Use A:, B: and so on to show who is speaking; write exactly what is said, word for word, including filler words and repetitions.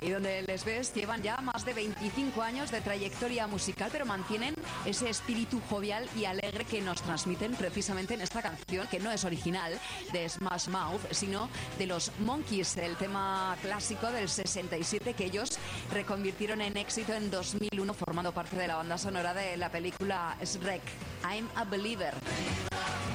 A: y donde les ves llevan ya más de veinticinco años de trayectoria musical, pero mantienen ese espíritu jovial y alegre que nos transmiten precisamente en esta canción, que no es original de Smash Mouth, sino de los Monkees, el tema clásico del sesenta y siete que ellos reconvirtieron en éxito en dos mil uno, formando parte de la banda sonora de la película Shrek, I'm a Believer.